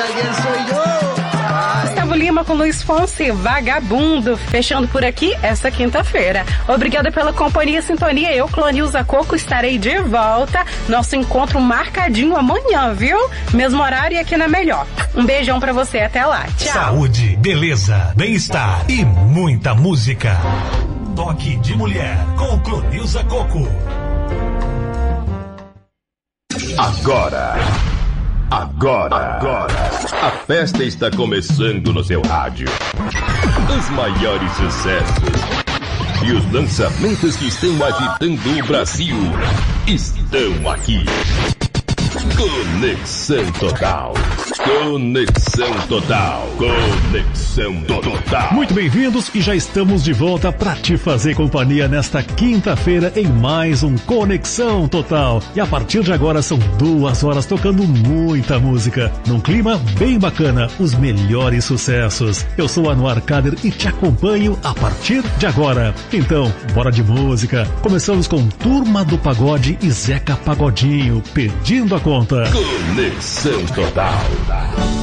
alguien soy yo. Gustavo Lima com Luiz Fonsi, Vagabundo, fechando por aqui essa quinta-feira. Obrigada pela companhia e sintonia. Eu, Clonilza Coco, estarei de volta. Nosso encontro marcadinho amanhã, viu? Mesmo horário e aqui na Melhor. Um beijão pra você, até lá. Tchau. Saúde, beleza, bem-estar e muita música. Toque de Mulher com Clonilza Coco. Agora, a festa está começando no seu rádio. Os maiores sucessos e os lançamentos que estão agitando o Brasil estão aqui. Conexão Total. Conexão Total. Conexão Total. Muito bem-vindos e já estamos de volta para te fazer companhia nesta quinta-feira em mais um Conexão Total. E a partir de agora são 2 horas tocando muita música, num clima bem bacana, os melhores sucessos. Eu sou Anuar Kader e te acompanho a partir de agora. Então, bora de música. Começamos com Turma do Pagode e Zeca Pagodinho, Pedindo a Conta. Conexão Total.